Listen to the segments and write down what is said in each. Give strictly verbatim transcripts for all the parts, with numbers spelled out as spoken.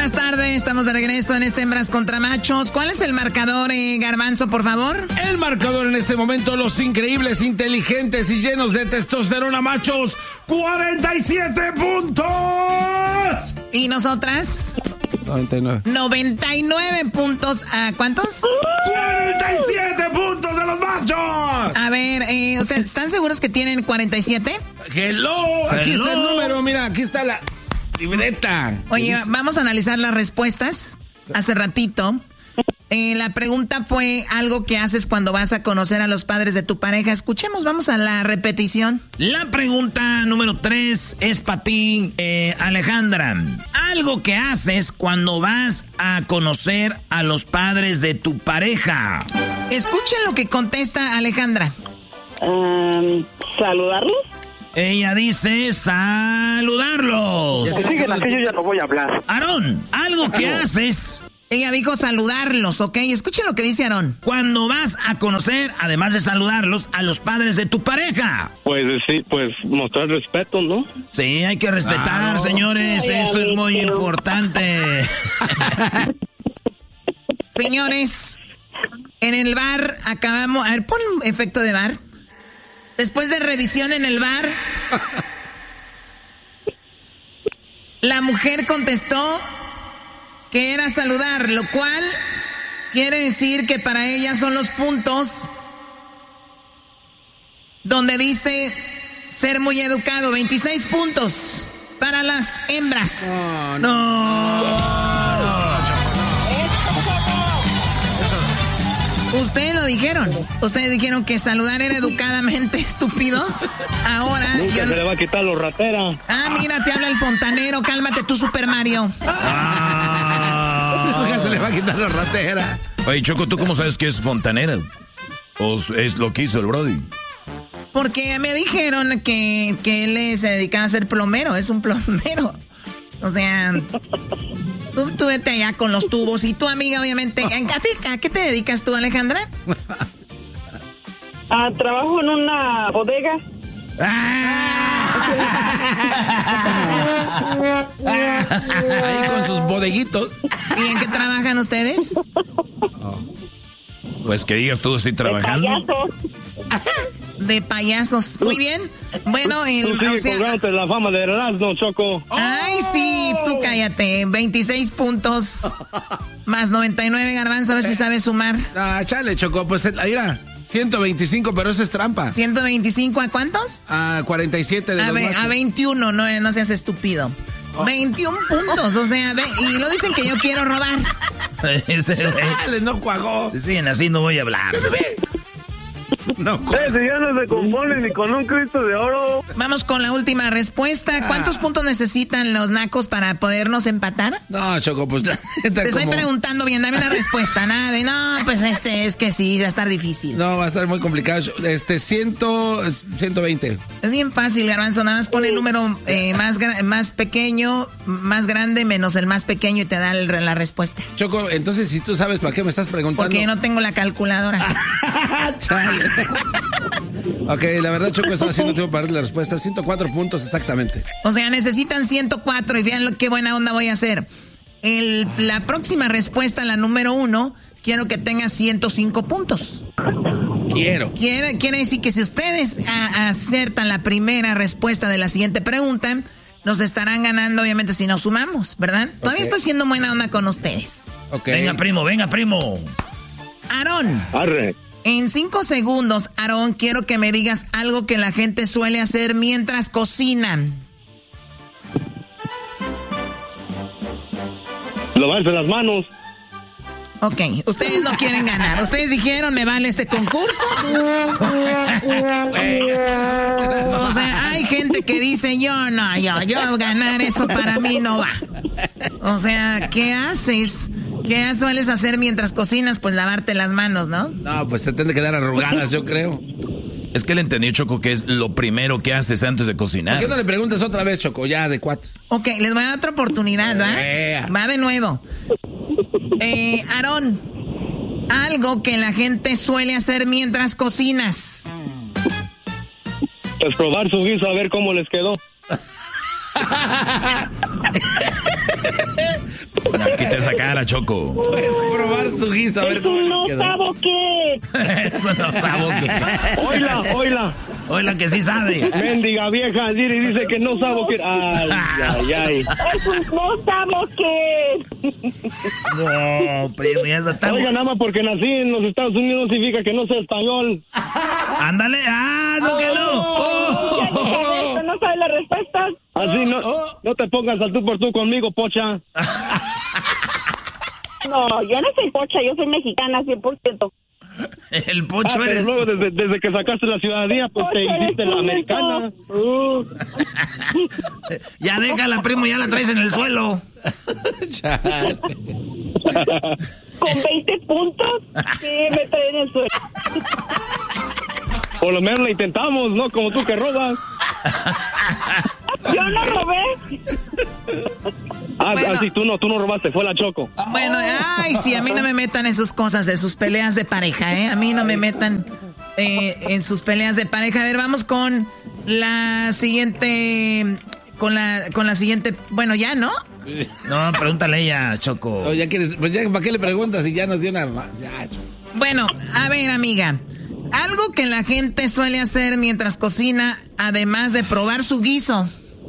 buenas tardes. Estamos de regreso en este Hembras contra Machos. ¿Cuál es el marcador, eh, Garbanzo, por favor? El marcador en este momento, los increíbles, inteligentes y llenos de testosterona machos, cuarenta y siete puntos. ¿Y nosotras? noventa y nueve. noventa y nueve puntos. ¿A cuántos? cuarenta y siete puntos de los machos. A ver, eh, ¿ustedes están seguros que tienen cuarenta y siete? Hello, aquí Hello. está el número, mira, aquí está la libreta. Oye, vamos a analizar las respuestas. Hace ratito, eh, la pregunta fue algo que haces cuando vas a conocer a los padres de tu pareja. Escuchemos, vamos a la repetición. La pregunta número tres es para ti, eh, Alejandra. Algo que haces cuando vas a conocer a los padres de tu pareja. Escuchen lo que contesta Alejandra. Um, ¿Saludarlos? Ella dice saludarlos. Si siguen así, yo ya no voy a hablar. Aarón, algo que haces Ella dijo saludarlos, ¿ok? Escuchen lo que dice Aarón. cuando vas a conocer, además de saludarlos, a los padres de tu pareja. Pues sí, pues mostrar respeto, ¿no? Sí, hay que respetar, Claro. señores. Ay, Eso es muy amiguito. importante. Señores, en el bar acabamos... A ver, pon un efecto de bar. Después de revisión en el bar, la mujer contestó que era saludar, lo cual quiere decir que para ella son los puntos donde dice ser muy educado. veintiséis puntos para las hembras. No. Ustedes lo dijeron. Ustedes dijeron que saludar era educadamente, estúpidos. Ahora... Nunca yo- se le va a quitar lo ratera. Ah, mira, te habla el fontanero. Cálmate tú, Super Mario. Nunca se le va a quitar la ratera. Oye, Choco, ¿tú cómo sabes que es fontanera? ¿O es lo que hizo el Brody? Porque me dijeron que, que él eh, se dedicaba a ser plomero. Es un plomero. O sea, tú, tú vete allá con los tubos. Y tu amiga, obviamente. ¿A, ti- a qué te dedicas tú, Alejandra? Ah, trabajo en una bodega. Ahí con sus bodeguitos. ¿Y en qué trabajan ustedes? Pues que digas tú, estoy trabajando. Payaso. De payasos. Muy bien. Bueno, el... Tú o sigues sea- colgándote la fama de Erasmo, Choco. Ay, sí, tú cállate. veintiséis puntos más noventa y nueve, Garbanzo, a ver si sabes sumar. Ah, chale, Choco, pues ahí era ciento veinticinco, pero eso es trampa. ¿ciento veinticinco a cuántos? A cuarenta y siete de A, los ve- machos. a veintiuno, no, no seas estúpido. veintiún puntos, o sea, ve- y lo dicen que yo quiero robar. Ese güey. Chale, no cuajó. Si siguen así, no voy a hablar. No cuajó. si ya no se compone ni con un Cristo de oro. Vamos con la última respuesta. ¿Cuántos puntos necesitan los nacos para podernos empatar? No, Choco, pues... Te estoy preguntando bien, dame una respuesta. Nada de, no, pues este es que sí, va a estar difícil. No, va a estar muy complicado. Este, ciento veinte. Es bien fácil, Garbanzo, nada más pone el número eh, más, gra- más pequeño, más grande, menos el más pequeño y te da el- la respuesta. Choco, entonces si tú sabes para qué me estás preguntando. Porque no tengo la calculadora. Chale. Ok, la verdad, Choco, estaba haciendo tiempo para darle la respuesta. ciento cuatro puntos exactamente. O sea, necesitan ciento cuatro y vean lo, qué buena onda voy a hacer. El, la próxima respuesta, la número uno, quiero que tenga ciento cinco puntos. Quiero. Quiere, quiere decir que si ustedes a- acertan la primera respuesta de la siguiente pregunta, nos estarán ganando, obviamente, si nos sumamos, ¿verdad? Todavía Ok. estoy siendo buena onda con ustedes. Ok. Venga, primo, venga, primo. Aarón, Arre. en cinco segundos, Aarón, quiero que me digas algo que la gente suele hacer mientras cocinan. Lavarse las manos. Ok, ustedes no quieren ganar. Ustedes dijeron, me vale este concurso. O sea, hay gente que dice, yo no, yo, yo ganar eso para mí no va. O sea, ¿qué haces? ¿Qué sueles hacer mientras cocinas? Pues lavarte las manos, ¿no? No, pues se tendrán que dar arrugadas, yo creo. Es que él entendió, Choco, que es lo primero que haces antes de ¿Por cocinar. qué no le preguntas otra vez, Choco? Ya, de cuates. Ok, les voy a dar otra oportunidad, ¿va? Ea. Va de nuevo. Eh, Aarón, algo que la gente suele hacer mientras cocinas. Pues probar su guiso a ver cómo les quedó. No, voltea esa cara, Choco. Puedes probar su guiso a ver Es cómo un les no quedó. sabo qué. Eso no sabe. Oila, oila. Oye, que sí sabe. Mendiga vieja, Siri dice que no sabo qué. Ay, ay, ay. Es un no sabo qué. No, primo, ya está. Oiga, nada más porque nací en los Estados Unidos significa que no sé español. Ándale. Ah, no que no. Oh. Ya dije esto, ¿no sabes la respuesta? Así no, no te pongas al tú por tú conmigo, pocha. No, yo no soy pocha, yo soy mexicana cien por ciento. El Ah, pocho pero eres. luego desde, desde que sacaste la ciudadanía, pues te Pocha, hiciste eres la tú, americana. Uh. Ya déjala, primo, ya la traes en el suelo. Con veinte puntos, sí, me trae en el suelo. Por lo menos la intentamos, ¿no? Como tú que robas. Yo no robé. Ah, Bueno. ah, sí, tú no, tú no robaste, fue la Choco. Bueno, ay, sí, a mí no me metan en sus cosas, de sus peleas de pareja, ¿eh? A mí no me metan eh, en sus peleas de pareja. A ver, vamos con la siguiente, con la, con la siguiente, bueno, ya, ¿no? No, pregúntale a ella, Choco. Oh, ya quieres, pues ya, ¿para qué le preguntas si ya nos dio una... ma- Ya, Choco. Bueno, a ver, amiga, algo que la gente suele hacer mientras cocina, además de probar su guiso.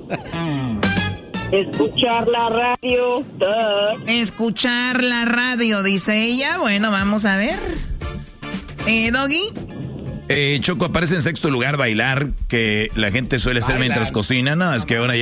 Escuchar la radio. Duh. Escuchar la radio, dice ella. Bueno, vamos a ver. Eh, Doggy. Eh, Choco aparece en sexto lugar bailar, que la gente suele hacer Bailar. mientras cocina. No, es que ahora ya